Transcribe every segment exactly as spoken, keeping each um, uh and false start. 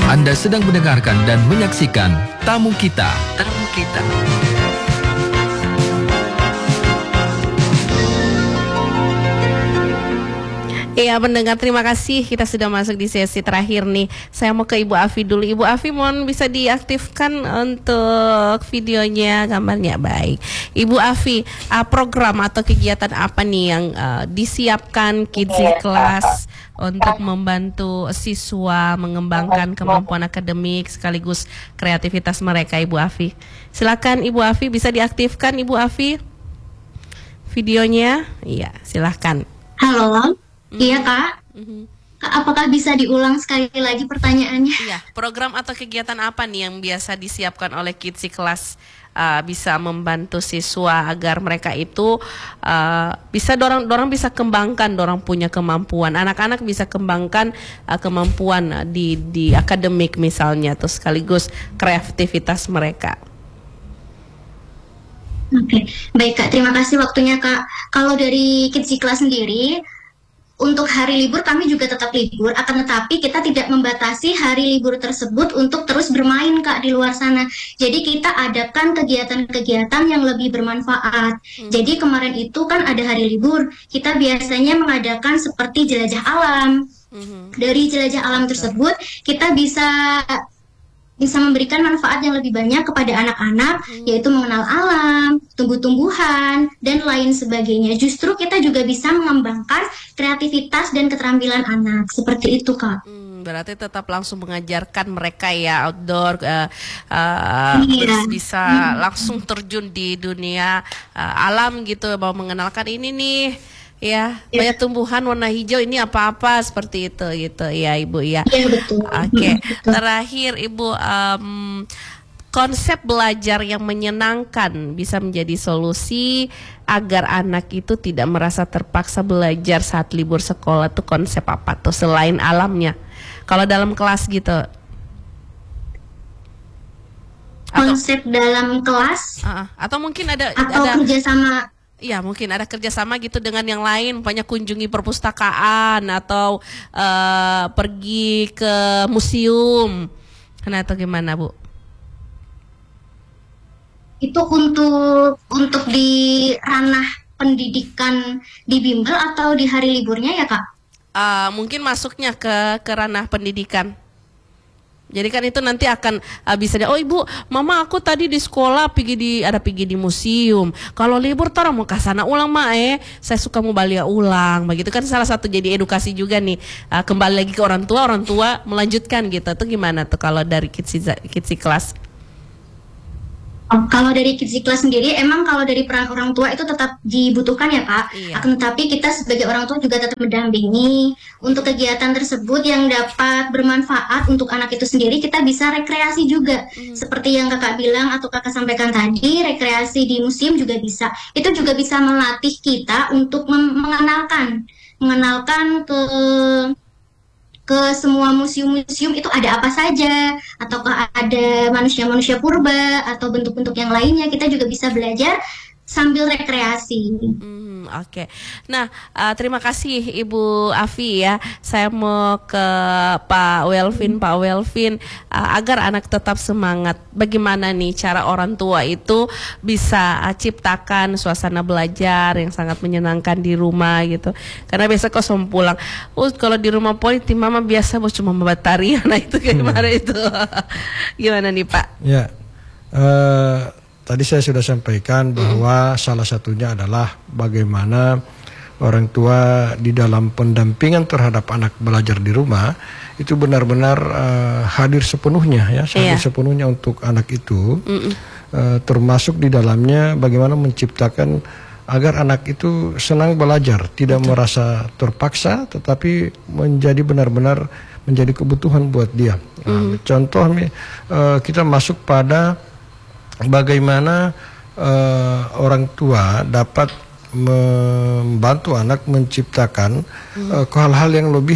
Anda sedang mendengarkan dan menyaksikan Tamu Kita. Tamu Kita. Iya pendengar, terima kasih. Kita sudah masuk di sesi terakhir nih. Saya mau ke Ibu Afi dulu. Ibu Afi mohon bisa diaktifkan untuk videonya, gambarnya. Baik Ibu Afi, uh, program atau kegiatan apa nih yang uh, disiapkan Kids Class untuk membantu siswa mengembangkan kemampuan akademik sekaligus kreativitas mereka, Ibu Afi? Silakan Ibu Afi, bisa diaktifkan Ibu Afi videonya. Iya, silakan. Halo. Mm-hmm. Iya Kak. Mm-hmm. Kak, apakah bisa diulang sekali lagi pertanyaannya? Iya, program atau kegiatan apa nih yang biasa disiapkan oleh Kids Class uh, bisa membantu siswa agar mereka itu uh, bisa dorong dorong bisa kembangkan, dorong punya kemampuan. Anak-anak bisa kembangkan uh, kemampuan uh, di di akademik misalnya, atau sekaligus kreativitas mereka. Oke, baik Kak. Terima kasih waktunya Kak. Kalau dari Kids Class sendiri, untuk hari libur kami juga tetap libur, akan tetapi kita tidak membatasi hari libur tersebut untuk terus bermain Kak di luar sana. Jadi kita adakan kegiatan-kegiatan yang lebih bermanfaat. Hmm. Jadi kemarin itu kan ada hari libur, kita biasanya mengadakan seperti jelajah alam. Hmm. Dari jelajah alam tersebut kita bisa bisa memberikan manfaat yang lebih banyak kepada anak-anak, hmm. yaitu mengenal alam, tumbuh-tumbuhan, dan lain sebagainya. Justru kita juga bisa mengembangkan kreativitas dan keterampilan anak, seperti itu Kak. Hmm, berarti tetap langsung mengajarkan mereka ya outdoor, uh, uh, iya. Terus bisa hmm. langsung terjun di dunia uh, alam gitu, mau mengenalkan ini nih. Ya, ya, banyak tumbuhan warna hijau ini apa-apa seperti itu gitu ya Ibu ya. Iya betul. Oke, okay. Terakhir Ibu, um, konsep belajar yang menyenangkan bisa menjadi solusi agar anak itu tidak merasa terpaksa belajar saat libur sekolah. Tuh konsep apa tuh selain alamnya? Kalau dalam kelas gitu. Konsep atau, dalam kelas? Uh, atau mungkin ada atau ada kerjasama. Iya, mungkin ada kerjasama gitu dengan yang lain, banyak kunjungi perpustakaan atau uh, pergi ke museum, nah atau gimana Bu? Itu untuk untuk di ranah pendidikan di bimbel atau di hari liburnya ya Kak? Uh, mungkin masuknya ke ke ranah pendidikan. Jadi kan itu nanti akan uh, bisa dia, oh Ibu, Mama aku tadi di sekolah pergi di ada pergi di museum. Kalau libur tora mau ke sana ulang mah eh, saya suka mau balik ulang. Begitu kan salah satu jadi edukasi juga nih. Uh, kembali lagi ke orang tua, orang tua melanjutkan gitu. Itu gimana tuh kalau dari Kids Kids Class? Oh, kalau dari Kids Class sendiri, emang kalau dari peran orang tua itu tetap dibutuhkan ya Kak. Iya. Akan tetapi kita sebagai orang tua juga tetap mendampingi untuk kegiatan tersebut yang dapat bermanfaat untuk anak itu sendiri. Kita bisa rekreasi juga, mm. seperti yang Kakak bilang atau Kakak sampaikan tadi, rekreasi di museum juga bisa. Itu juga bisa melatih kita untuk mengenalkan, mengenalkan ke ke semua museum-museum itu ada apa saja, ataukah ada manusia-manusia purba atau bentuk-bentuk yang lainnya. Kita juga bisa belajar sambil rekreasi. Hmm, Oke, okay. Nah uh, terima kasih Ibu Afi ya. Saya mau ke Pak Welvin, Pak Welvin, uh, agar anak tetap semangat. Bagaimana nih cara orang tua itu bisa uh, ciptakan suasana belajar yang sangat menyenangkan di rumah gitu. Karena biasa kosong pulang. Oh kalau di rumah politik Mama biasa bos cuma membuat tarian. Nah itu gimana hmm. itu? Gimana nih Pak? Ya. Uh... Tadi saya sudah sampaikan bahwa mm. salah satunya adalah bagaimana orang tua di dalam pendampingan terhadap anak belajar di rumah itu benar-benar uh, hadir sepenuhnya ya, hadir yeah. sepenuhnya untuk anak itu, uh, termasuk di dalamnya bagaimana menciptakan agar anak itu senang belajar, tidak Betul. merasa terpaksa, tetapi menjadi benar-benar menjadi kebutuhan buat dia. Mm. Nah, contoh uh, kita masuk pada bagaimana uh, orang tua dapat membantu anak menciptakan hmm. uh, hal-hal yang lebih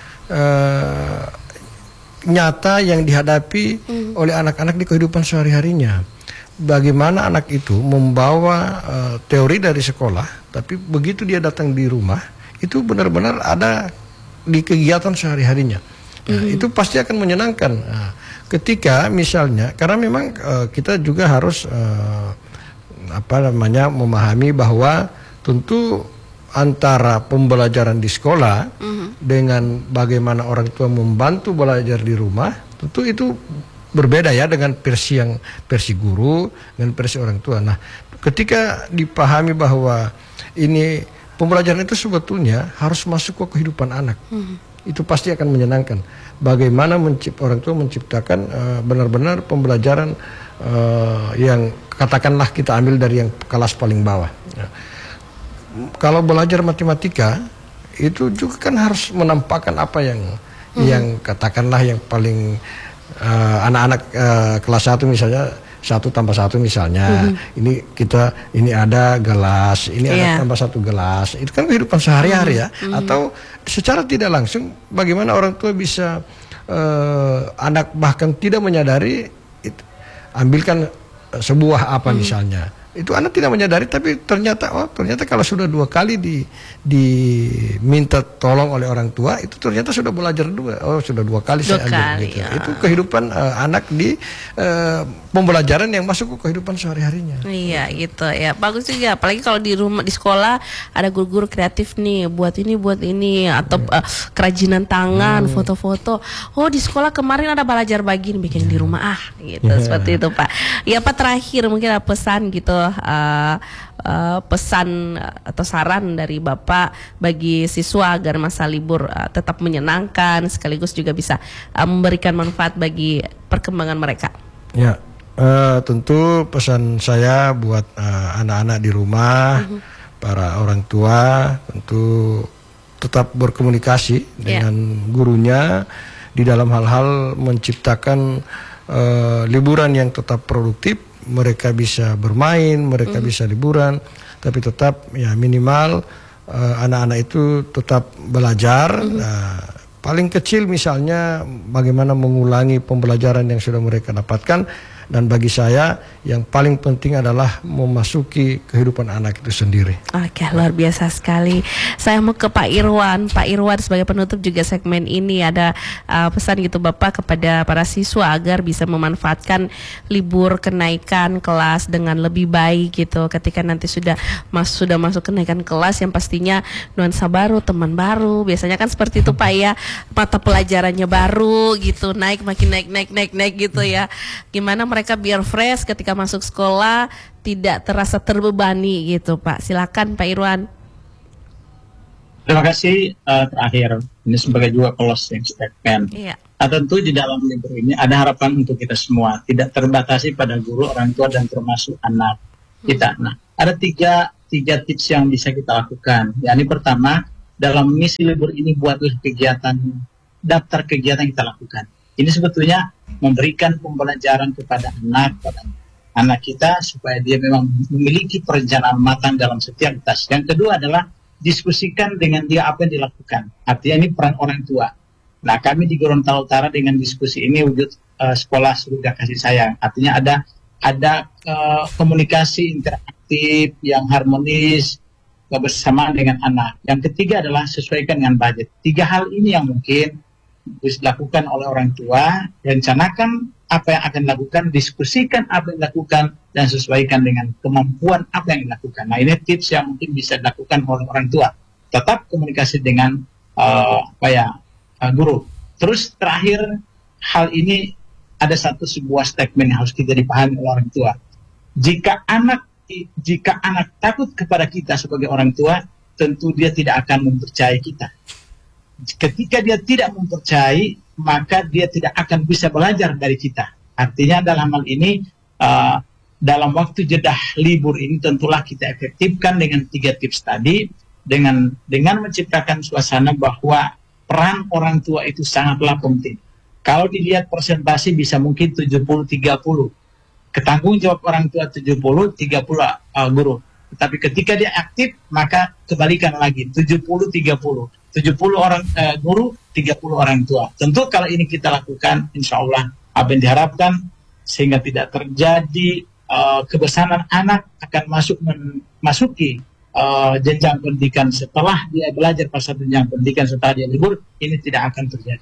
uh, nyata yang dihadapi hmm. oleh anak-anak di kehidupan sehari-harinya. Bagaimana anak itu membawa uh, teori dari sekolah, tapi begitu dia datang di rumah, itu benar-benar ada di kegiatan sehari-harinya. Nah, mm-hmm. itu pasti akan menyenangkan. Nah, ketika misalnya, karena memang uh, kita juga harus uh, apa namanya memahami bahwa tentu antara pembelajaran di sekolah mm-hmm. dengan bagaimana orang tua membantu belajar di rumah, tentu itu berbeda ya dengan versi yang versi guru dengan versi orang tua. Nah, ketika dipahami bahwa ini pembelajaran itu sebetulnya harus masuk ke kehidupan anak, mm-hmm. itu pasti akan menyenangkan. Bagaimana mencipt, orang tua menciptakan uh, benar-benar pembelajaran uh, yang katakanlah kita ambil dari yang kelas paling bawah. Nah, kalau belajar matematika itu juga kan harus menampakkan apa yang hmm. yang katakanlah yang paling anak-anak uh, uh, kelas satu misalnya satu tambah satu misalnya hmm. ini kita ini ada gelas ini yeah. ada tambah satu gelas, itu kan kehidupan sehari-hari ya. hmm. Atau secara tidak langsung bagaimana orang tua bisa uh, anak bahkan tidak menyadari itu, ambilkan sebuah apa hmm. misalnya, itu anak tidak menyadari, tapi ternyata oh ternyata kalau sudah dua kali di diminta tolong oleh orang tua, itu ternyata sudah belajar dua, oh sudah dua kali dua saya ambil kali, gitu. Ya. Itu kehidupan uh, anak di uh, pembelajaran yang masuk ke kehidupan sehari-harinya. Iya gitu ya, bagus juga. Apalagi kalau di rumah di sekolah ada guru-guru kreatif nih, buat ini buat ini atau yeah. uh, kerajinan tangan, hmm. foto-foto. Oh di sekolah kemarin ada belajar begini, bikin yeah. di rumah ah, gitu yeah. seperti itu Pak. Ya Pak, terakhir mungkin ada pesan gitu. Uh, uh, pesan atau saran dari Bapak bagi siswa agar masa libur uh, tetap menyenangkan sekaligus juga bisa uh, memberikan manfaat bagi perkembangan mereka. Ya, uh, tentu pesan saya buat uh, anak-anak di rumah, uh-huh. para orang tua tentu tetap berkomunikasi dengan yeah. gurunya di dalam hal-hal menciptakan uh, liburan yang tetap produktif. Mereka bisa bermain, mereka mm. bisa liburan, tapi tetap ya minimal uh, anak-anak itu tetap belajar. Mm. Nah, paling kecil misalnya bagaimana mengulangi pembelajaran yang sudah mereka dapatkan. Dan bagi saya yang paling penting adalah memasuki kehidupan anak itu sendiri. Oke, luar biasa sekali. Saya mau ke Pak Irwan. Pak Irwan sebagai penutup juga segmen ini ada uh, pesan gitu Bapak kepada para siswa agar bisa memanfaatkan libur kenaikan kelas dengan lebih baik gitu. Ketika nanti sudah mas sudah masuk kenaikan kelas yang pastinya nuansa baru, teman baru. Biasanya kan seperti itu Pak ya. Mata pelajarannya baru gitu, naik makin naik naik naik naik gitu ya. Gimana mereka mereka biar fresh ketika masuk sekolah, tidak terasa terbebani gitu Pak. Silakan Pak Irwan. Terima kasih. Uh, terakhir ini sebagai juga closing statement. Iya. Nah, tentu di dalam libur ini ada harapan untuk kita semua, tidak terbatasi pada guru, orang tua dan termasuk anak kita. Hmm. Nah, ada tiga tiga tips yang bisa kita lakukan. Yang pertama, dalam misi libur ini buatlah kegiatan, daftar kegiatan yang kita lakukan. Ini sebetulnya memberikan pembelajaran kepada anak, pada anak kita supaya dia memang memiliki perencanaan matang dalam setiap tas. Yang kedua adalah diskusikan dengan dia apa yang dilakukan. Artinya ini peran orang tua. Nah, kami di Gorontalo Utara dengan diskusi ini wujud uh, sekolah surga kasih sayang. Artinya ada ada uh, komunikasi interaktif yang harmonis kebersamaan dengan anak. Yang ketiga adalah sesuaikan dengan budget. Tiga hal ini yang mungkin bisa dilakukan oleh orang tua, rencanakan apa yang akan dilakukan, diskusikan apa yang dilakukan, dan sesuaikan dengan kemampuan apa yang dilakukan. Nah, ini tips yang mungkin bisa dilakukan oleh orang tua. Tetap komunikasi dengan uh, apa ya, uh, guru. Terus terakhir, hal ini ada satu sebuah statement yang harus kita dipahami oleh orang tua. Jika anak jika anak takut kepada kita sebagai orang tua, tentu dia tidak akan mempercayai kita. Ketika dia tidak mempercayai, maka dia tidak akan bisa belajar dari kita. Artinya dalam hal ini, uh, dalam waktu jeda libur ini tentulah kita efektifkan dengan tiga tips tadi, dengan dengan menciptakan suasana bahwa peran orang tua itu sangatlah penting. Kalau dilihat persentase bisa mungkin tujuh puluh tiga puluh. Ketanggung jawab orang tua tujuh puluh, tiga puluh uh, guru. Tapi ketika dia aktif, maka kebalikan lagi, tujuh puluh tiga puluh. tujuh puluh orang uh, guru, tiga puluh orang tua. Tentu kalau ini kita lakukan, insya Allah apa yang diharapkan, sehingga tidak terjadi uh, kebosanan anak akan masuk memasuki uh, jenjang pendidikan setelah dia belajar pada satu jenjang pendidikan setelah dia libur, ini tidak akan terjadi.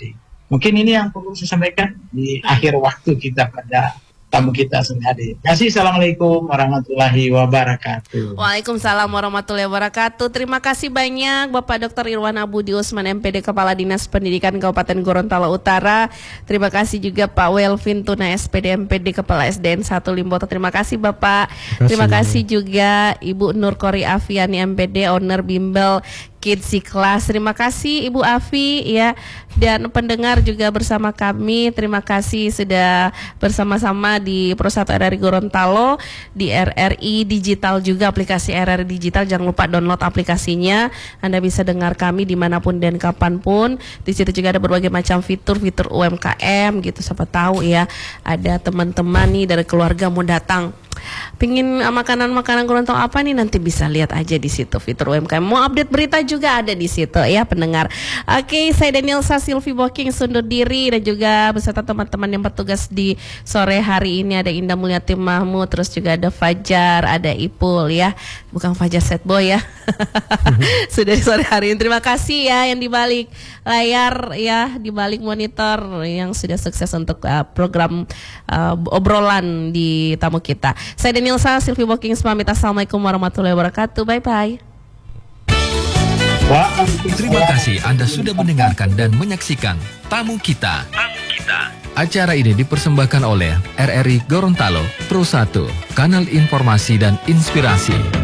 Mungkin ini yang perlu saya sampaikan di akhir waktu kita pada tamu kita sore hari. Terima kasih. Assalamualaikum warahmatullahi wabarakatuh. Waalaikumsalam warahmatullahi wabarakatuh. Terima kasih banyak Bapak Doktor Irwan Abudi Usman M P D Kepala Dinas Pendidikan Kabupaten Gorontalo Utara. Terima kasih juga Pak Welvin Tuna S P D M P D Kepala S D N satu Limboto. Terima kasih Bapak. Terima kasih, Terima kasih juga Ibu Nur Kori Afiani M P D Owner Bimbel Kids Kelas. Terima kasih Ibu Afi ya, dan pendengar juga bersama kami. Terima kasih sudah bersama-sama di Pro satu R R I Gorontalo, di R R I Digital juga, aplikasi R R I Digital. Jangan lupa download aplikasinya. Anda bisa dengar kami dimanapun dan kapanpun. Di situ juga ada berbagai macam fitur-fitur U M K M gitu. Siapa tahu ya ada teman-teman nih dari keluarga mau datang, pingin makanan-makanan Gorontalo apa nih, nanti bisa lihat aja di situ fitur U M K M. Mau update berita juga ada di situ ya pendengar. Oke, saya Danielsa Silvi Booking sundur diri, dan juga beserta teman-teman yang bertugas di sore hari ini. Ada Indah Mulyati Mahmud, terus juga ada Fajar, ada Ipul ya, bukan Fajar Set Boy ya. Sudah di sore hari ini. Terima kasih ya yang di balik layar ya, di balik monitor yang sudah sukses untuk uh, program uh, obrolan di tamu kita. Saya Danielsa Silvi Booking pamit. Assalamualaikum warahmatullahi wabarakatuh. Bye bye. Terima kasih Anda sudah mendengarkan dan menyaksikan Tamu Kita. Tamu Kita. Acara ini dipersembahkan oleh R R I Gorontalo Pro satu, kanal informasi dan inspirasi.